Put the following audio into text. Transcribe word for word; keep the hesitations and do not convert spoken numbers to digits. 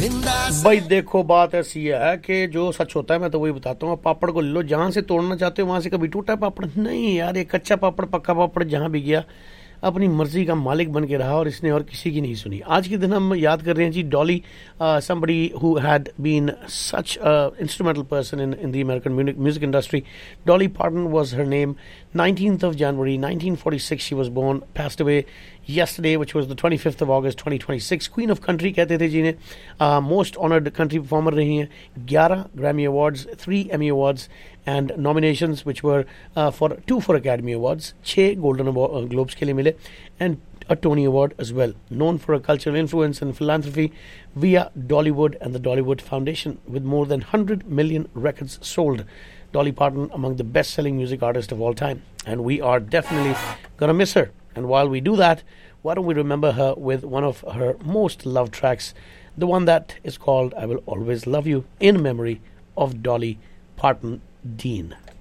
भाई देखो बात ऐसी है कि जो सच होता है मैं तो वही बताता हूँ। पापड़ को ले लो, जहाँ से तोड़ना चाहते हो वहां से। कभी टूटा पापड़ नहीं यार, ये कच्चा पापड़ पक्का पापड़ जहाँ भी गया अपनी मर्जी का मालिक बन के रहा और इसने और किसी की नहीं सुनी। आज के दिन हम याद कर रहे हैं जी Dolly, somebody who had been such a instrumental person in in the American music, music industry. Dolly Parton was her name. nineteenth of January nineteen forty-six she was born, passed away yesterday, which was the twenty-fifth of August twenty twenty-six. Queen of Country कहते थे जी ने। uh, most honored country performer रही हैं। eleven Grammy Awards, three Emmy Awards and nominations which were uh, for two for Academy Awards, six Golden Award, uh, Globes के लिए मिले, and a Tony Award as well. Known for her cultural influence and philanthropy via Dollywood and the Dollywood Foundation, with more than one hundred million records sold. Dolly Parton among the best-selling music artists of all time, and we are definitely gonna miss her. And while we do that, why don't we remember her with one of her most loved tracks, the one that is called I Will Always Love You, in memory of Dolly Parton Dean.